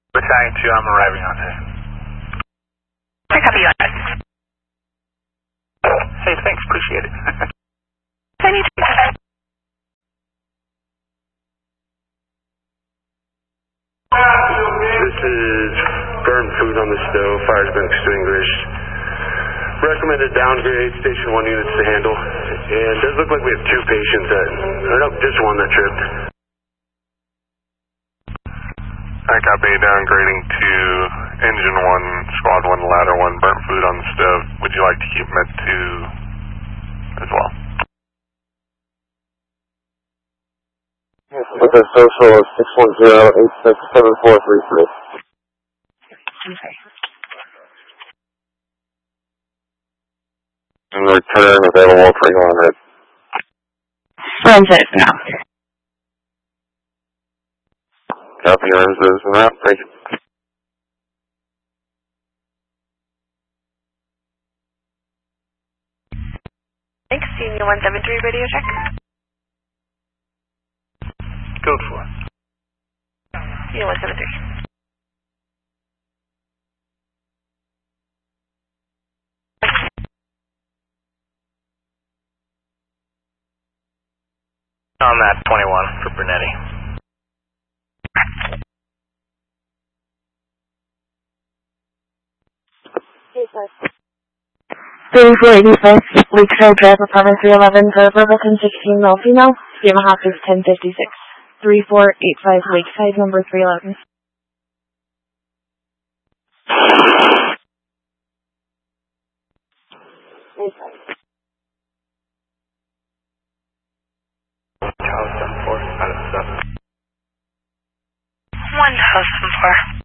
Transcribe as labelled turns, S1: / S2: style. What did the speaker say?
S1: Battalion 2, I'm arriving on this.
S2: I copy you on that.
S1: Hey, thanks, appreciate it.
S2: I need to...
S3: This is burnt food on the stove, fire's been extinguished. Recommended downgrade, station 1 units to handle. And it does look like we have 2 patients that, or no, just one that tripped.
S4: I copy, downgrading to engine 1, squad 1, ladder 1, burnt food on the stove. Would you like to keep med 2 as well?
S3: With a social of 610-867433.
S2: Okay.
S3: And return available for you on red.
S2: Runs it now.
S3: Copy your answers and that. Thank you.
S2: Thanks. Senior 173 radio check.
S1: Code 4.
S2: Senior 173.
S1: On that 21 for Brunetti.
S2: 3485, Lakeside Drive, apartment 311, verbal within 16 male female, Yamaha 1056. 3485, Lakeside, number 311.
S1: House 74, out of 7.
S2: 1004.